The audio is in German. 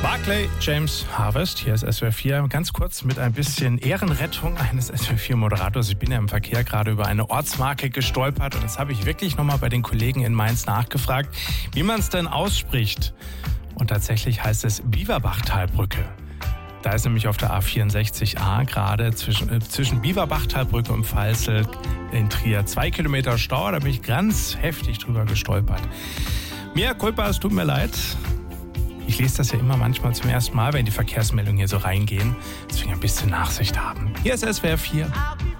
Barclay James Harvest, hier ist SWR 4. Ganz kurz mit ein bisschen Ehrenrettung eines SWR 4 Moderators. Ich bin ja im Verkehr gerade über eine Ortsmarke gestolpert und jetzt habe ich wirklich nochmal bei den Kollegen in Mainz nachgefragt, wie man es denn ausspricht. Und tatsächlich heißt es Bieberbachtalbrücke. Da ist nämlich auf der A64a gerade zwischen Bieberbachtalbrücke und Pfalzel in Trier 2 Kilometer Stau. Da bin ich ganz heftig drüber gestolpert. Mea culpa, es tut mir leid. Ich lese das ja immer manchmal zum ersten Mal, wenn die Verkehrsmeldungen hier so reingehen. Deswegen ein bisschen Nachsicht haben. Hier ist SWR 4.